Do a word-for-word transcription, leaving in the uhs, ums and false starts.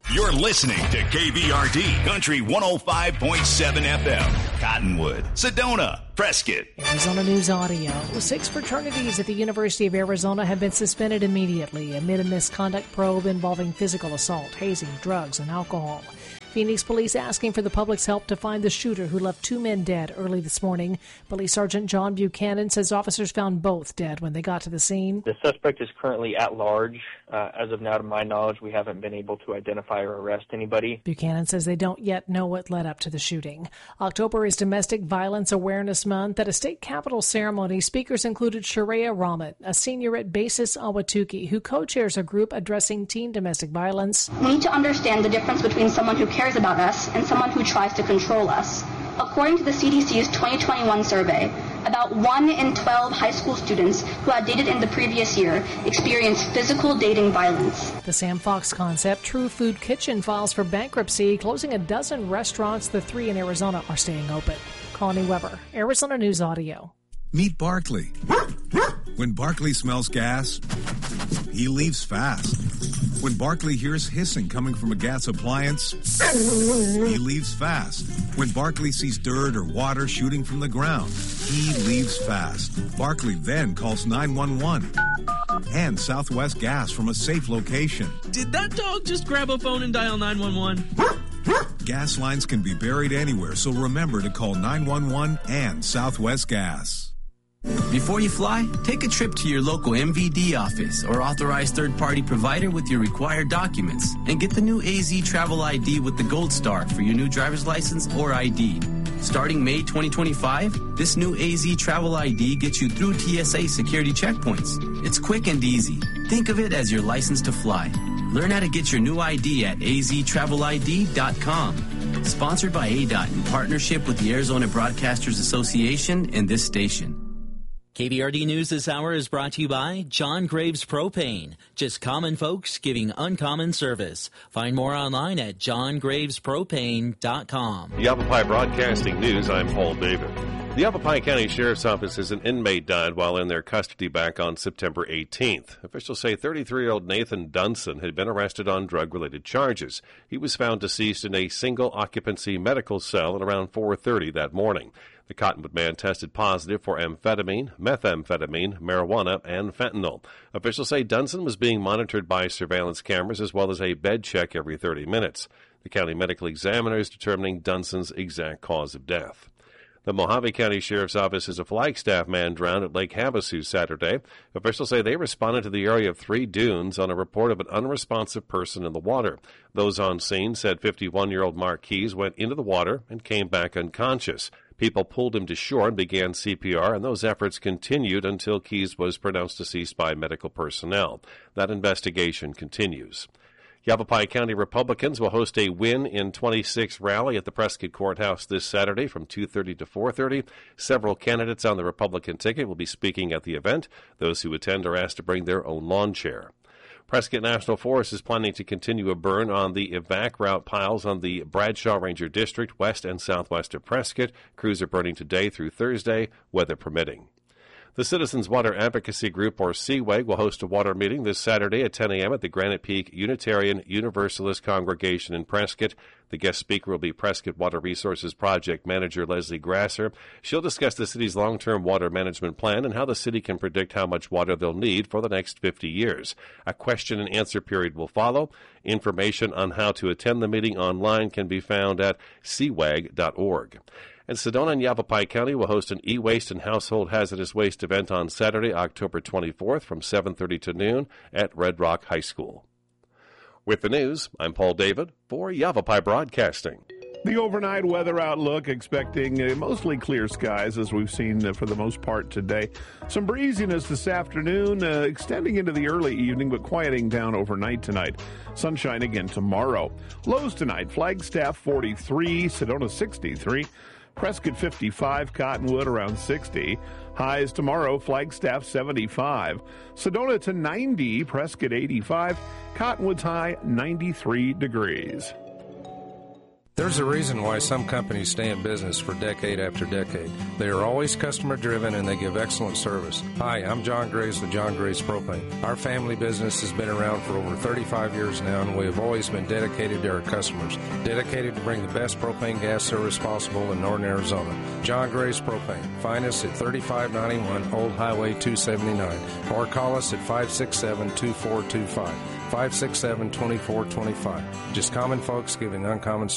You're listening to K V R D Country one oh five point seven F M. Cottonwood, Sedona, Prescott. Arizona News Audio. Six fraternities at the University of Arizona have been suspended immediately amid a misconduct probe involving physical assault, hazing, drugs, and alcohol. Phoenix police asking for the public's help to find the shooter who left two men dead early this morning. Police Sergeant John Buchanan says officers found both dead when they got to the scene. The suspect is currently at large. Uh, as of now, to my knowledge, we haven't been able to identify or arrest anybody. Buchanan says they don't yet know what led up to the shooting. October is Domestic Violence Awareness Month. At a state capitol ceremony, speakers included Sharia Rahmat, a senior at Basis Awatuki, who co-chairs a group addressing teen domestic violence. We need to understand the difference between someone who cares about us and someone who tries to control us. According to the C D C's twenty twenty-one survey, about one in twelve high school students who had dated in the previous year experienced physical dating violence. The Sam Fox concept, True Food Kitchen, files for bankruptcy, closing a dozen restaurants. The three in Arizona are staying open. Connie Weber, Arizona News Audio. Meet Barkley. When Barkley smells gas, he leaves fast. When Barkley hears hissing coming from a gas appliance, he leaves fast. When Barkley sees dirt or water shooting from the ground, he leaves fast. Barkley then calls nine one one and Southwest Gas from a safe location. Did that dog just grab a phone and dial nine one one? Gas lines can be buried anywhere, so remember to call nine one one and Southwest Gas. Before you fly, take a trip to your local M V D office or authorized third-party provider with your required documents and get the new A Z Travel I D with the Gold Star for your new driver's license or I D. Starting May twenty twenty-five, this new A Z Travel I D gets you through T S A security checkpoints. It's quick and easy. Think of it as your license to fly. Learn how to get your new I D at a z travel I D dot com. Sponsored by A D O T in partnership with the Arizona Broadcasters Association and this station. K V R D News this hour is brought to you by John Graves Propane. Just common folks giving uncommon service. Find more online at john graves propane dot com. Yavapai Broadcasting News, I'm Paul David. The Yavapai County Sheriff's Office says an inmate died while in their custody back on September eighteenth. Officials say thirty-three-year-old Nathan Dunson had been arrested on drug-related charges. He was found deceased in a single-occupancy medical cell at around four thirty that morning. The Cottonwood man tested positive for amphetamine, methamphetamine, marijuana, and fentanyl. Officials say Dunson was being monitored by surveillance cameras as well as a bed check every thirty minutes. The county medical examiner is determining Dunson's exact cause of death. The Mojave County Sheriff's Office says a Flagstaff man drowned at Lake Havasu Saturday. Officials say they responded to the area of Three Dunes on a report of an unresponsive person in the water. Those on scene said fifty-one-year-old Mark Keys went into the water and came back unconscious. People pulled him to shore and began C P R, and those efforts continued until Keys was pronounced deceased by medical personnel. That investigation continues. Yavapai County Republicans will host a Win in twenty-six rally at the Prescott Courthouse this Saturday from two thirty to four thirty. Several candidates on the Republican ticket will be speaking at the event. Those who attend are asked to bring their own lawn chair. Prescott National Forest is planning to continue a burn on the evac route piles on the Bradshaw Ranger District west and southwest of Prescott. Crews are burning today through Thursday, weather permitting. The Citizens Water Advocacy Group, or C W A G, will host a water meeting this Saturday at ten a.m. at the Granite Peak Unitarian Universalist Congregation in Prescott. The guest speaker will be Prescott Water Resources Project Manager Leslie Grasser. She'll discuss the city's long-term water management plan and how the city can predict how much water they'll need for the next fifty years. A question and answer period will follow. Information on how to attend the meeting online can be found at c w a g dot org. And Sedona and Yavapai County will host an e-waste and household hazardous waste event on Saturday, October twenty-fourth from seven thirty to noon at Red Rock High School. With the news, I'm Paul David for Yavapai Broadcasting. The overnight weather outlook, expecting uh, mostly clear skies as we've seen uh, for the most part today. Some breeziness this afternoon, uh, extending into the early evening, but quieting down overnight tonight. Sunshine again tomorrow. Lows tonight, Flagstaff forty-three, Sedona sixty-three. Prescott fifty-five, Cottonwood around sixty. Highs tomorrow, Flagstaff seventy-five. Sedona to ninety, Prescott eighty-five. Cottonwood's high ninety-three degrees. There's a reason why some companies stay in business for decade after decade. They are always customer driven and they give excellent service. Hi, I'm John Graves with John Graves Propane. Our family business has been around for over thirty-five years now, and we have always been dedicated to our customers, dedicated to bring the best propane gas service possible in northern Arizona. John Graves Propane. Find us at thirty-five ninety-one Old Highway two seventy-nine or call us at five six seven, two four two five, five six seven, two four two five. Just common folks giving uncommon service.